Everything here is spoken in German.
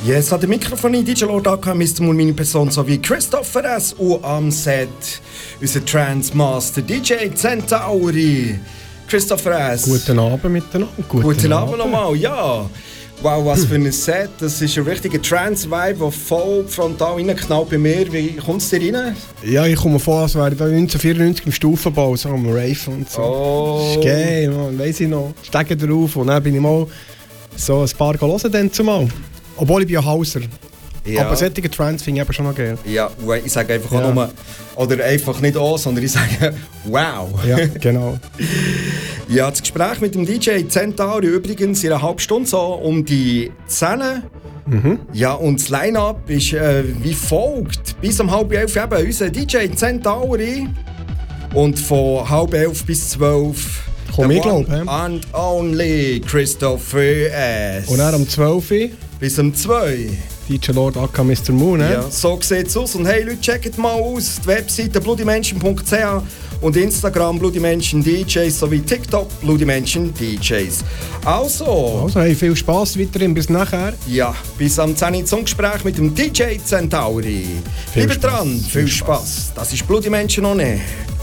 Yes, an der Mikrofon DJ Lord AK, Mr. Moon, meine Person sowie Christopher S. und am Set unser Transmaster DJ Centauri. Christopher S. Guten Abend miteinander. Guten Abend nochmal, ja. Wow, was für ein Set. Das ist ein richtiger Trance-Vibe, der voll frontal reinknallt bei mir. Wie kommt es dir rein? Ja, ich komme vor, als wäre ich 1994 im Stufenbau, so am Rave und so. Oh. Das ist geil, man, weiss ich noch. Stege drauf und dann bin ich mal so ein paar hören dann zumal. Obwohl ich bin ja Hauser. Ja. Aber solche Trance finde ich eben schon noch geil. Ja, ich sage einfach auch nur, oder einfach nicht «oh», sondern ich sage «wow». Ja, genau. Ja, das Gespräch mit dem DJ Centauri übrigens in einer halben Stunde so um die 10. Ja, und das Line-Up ist wie folgt. Bis um 10:30 eben unser DJ Centauri. Und von 10:30 bis 12 Komm ich, glaube ich. And only Christopher S. Und dann um 12 Uhr bis um 2 DJ Lord AK Mr. Moon. Ja, so sieht's aus. Und hey Leute, checkt mal aus die Webseite bloodymension.ch und Instagram Bloodymension DJs sowie TikTok Bloodymension DJs. Also, hey, viel Spass weiterhin bis nachher. Ja, bis am 10 Uhr zum Gespräch mit dem DJ Centauri. Bleibt dran, viel Spass. Das ist Bloodymension on Air.